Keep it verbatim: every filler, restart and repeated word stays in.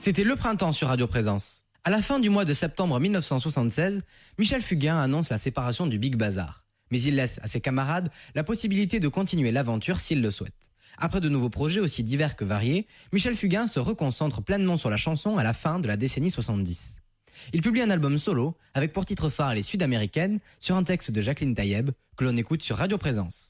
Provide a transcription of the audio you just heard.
C'était le printemps sur Radio Présence. À la fin du mois de septembre mille neuf cent soixante-seize, Michel Fugain annonce la séparation du Big Bazar. Mais il laisse à ses camarades la possibilité de continuer l'aventure s'ils le souhaitent. Après de nouveaux projets aussi divers que variés, Michel Fugain se reconcentre pleinement sur la chanson à la fin de la décennie soixante-dix. Il publie un album solo avec pour titre phare Les Sud-Américaines sur un texte de Jacqueline Taïeb que l'on écoute sur Radio Présence.